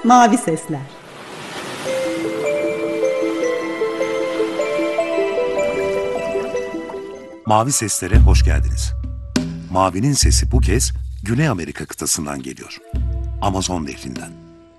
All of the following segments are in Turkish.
Mavi Sesler. Mavi Seslere hoş geldiniz. Mavinin sesi bu kez Güney Amerika kıtasından geliyor. Amazon Nehri'nden.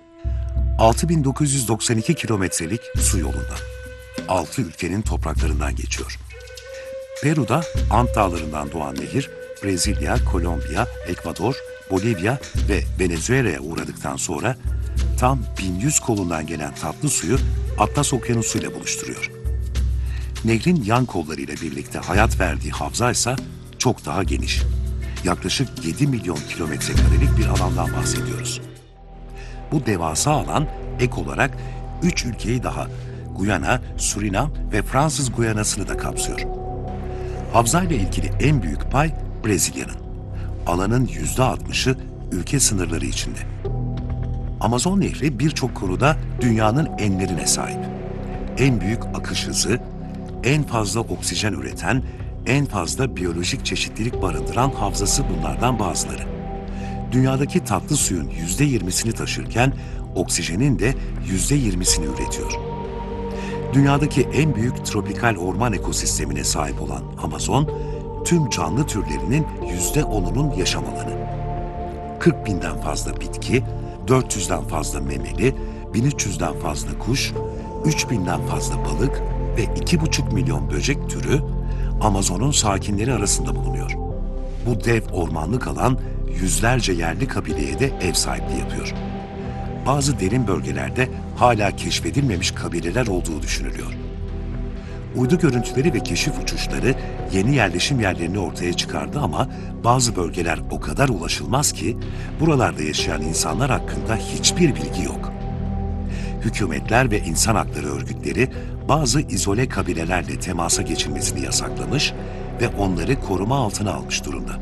6992 kilometrelik su yolundan. 6 ülkenin topraklarından geçiyor. Peru'da Ant Dağları'ndan doğan nehir, Brezilya, Kolombiya, Ekvador, Bolivya ve Venezuela'ya uğradıktan sonra tam 1100 kolundan gelen tatlı suyu Atlas Okyanusu ile buluşturuyor. Nehrin yan kollarıyla birlikte hayat verdiği havza ise çok daha geniş. Yaklaşık 7 milyon kilometre karelik bir alandan bahsediyoruz. Bu devasa alan ek olarak 3 ülkeyi daha, Guyana, Surinam ve Fransız Guyana'sını da kapsıyor. Havzayla ilgili en büyük pay Brezilya'nın. Alanın %60'ı ülke sınırları içinde. Amazon Nehri birçok konuda dünyanın enlerine sahip. En büyük akış hızı, en fazla oksijen üreten, en fazla biyolojik çeşitlilik barındıran havzası bunlardan bazıları. Dünyadaki tatlı suyun %20'sini taşırken oksijenin de %20'sini üretiyor. Dünyadaki en büyük tropikal orman ekosistemine sahip olan Amazon, tüm canlı türlerinin %10'unun yaşam alanı. 40 binden fazla bitki, 400'den fazla memeli, 1300'den fazla kuş, 3000'den fazla balık ve 2,5 milyon böcek türü Amazon'un sakinleri arasında bulunuyor. Bu dev ormanlık alan yüzlerce yerli kabileye de ev sahipliği yapıyor. Bazı derin bölgelerde hala keşfedilmemiş kabileler olduğu düşünülüyor. Uydu görüntüleri ve keşif uçuşları yeni yerleşim yerlerini ortaya çıkardı ama bazı bölgeler o kadar ulaşılmaz ki buralarda yaşayan insanlar hakkında hiçbir bilgi yok. Hükümetler ve insan hakları örgütleri bazı izole kabilelerle temasa geçilmesini yasaklamış ve onları koruma altına almış durumda.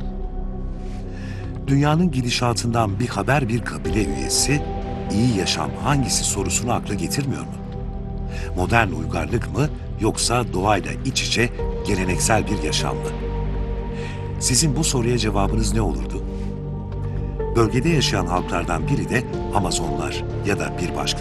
Dünyanın gidişatından bir haber bir kabile üyesi, iyi yaşam hangisi sorusunu akla getirmiyor mu? Modern uygarlık mı yoksa doğayla iç içe geleneksel bir yaşam mı? Sizin bu soruya cevabınız ne olurdu? Bölgede yaşayan halklardan biri de Amazonlar ya da bir başka